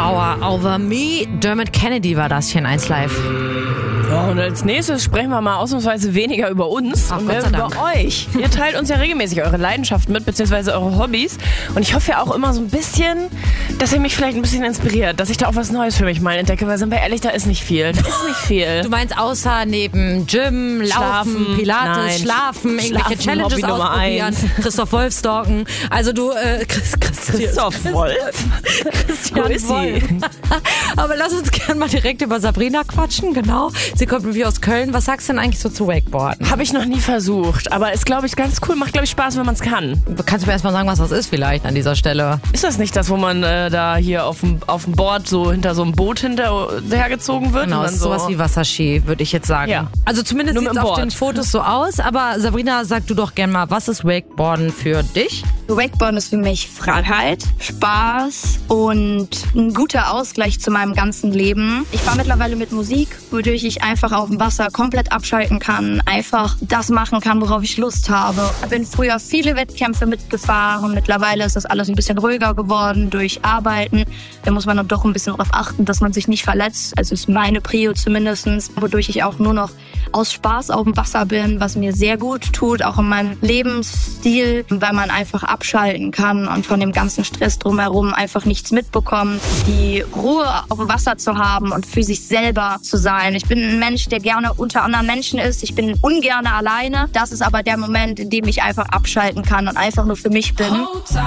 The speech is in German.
Power Over Me. Dermot Kennedy war das hier in 1 Live. Und als nächstes sprechen wir mal ausnahmsweise weniger über uns und mehr über euch. Ihr teilt uns ja regelmäßig eure Leidenschaften mit, beziehungsweise eure Hobbys. Und ich hoffe ja auch immer so ein bisschen, dass ihr mich vielleicht ein bisschen inspiriert, dass ich da auch was Neues für mich mal entdecke, weil sind wir ehrlich, da ist nicht viel. Du meinst außer neben Gym, Laufen, Pilates, Schlafen, irgendwelche Challenges ausprobieren, Christoph Wolf stalken. Also du, Christoph Wolf? Christian Wolf. Aber lass uns gerne mal direkt über Sabrina quatschen, genau. Sie kommt nämlich aus Köln. Was sagst du denn eigentlich so zu Wakeboarden? Habe ich noch nie versucht, aber ist, glaube ich, ganz cool. Macht, glaube ich, Spaß, wenn man es kann. Kannst du mir erstmal sagen, was das ist vielleicht an dieser Stelle? Ist das nicht das, wo man da hier auf dem Board so hinter so einem Boot hinterhergezogen wird? Genau, das ist sowas wie Wasserski, würde ich jetzt sagen. Ja. Also zumindest sieht es auf den Fotos so aus. Aber Sabrina, sag du doch gerne mal, was ist Wakeboarden für dich? Wakeboarden ist für mich Freiheit, Spaß und ein guter Ausgleich zu meinem ganzen Leben. Ich fahre mittlerweile mit Musik, wodurch ich einfach auf dem Wasser komplett abschalten kann, einfach das machen kann, worauf ich Lust habe. Ich bin früher viele Wettkämpfe mitgefahren. Mittlerweile ist das alles ein bisschen ruhiger geworden durch Arbeiten. Da muss man dann doch ein bisschen darauf achten, dass man sich nicht verletzt. Also ist meine Prio zumindest, wodurch ich auch nur noch aus Spaß auf dem Wasser bin, was mir sehr gut tut, auch in meinem Lebensstil, weil man einfach abschalten kann und von dem ganzen Stress drumherum einfach nichts mitbekommt. Die Ruhe auf dem Wasser zu haben und für sich selber zu sein. Ich bin ein Mensch, der gerne unter anderen Menschen ist. Ich bin ungerne alleine. Das ist aber der Moment, in dem ich einfach abschalten kann und einfach nur für mich bin.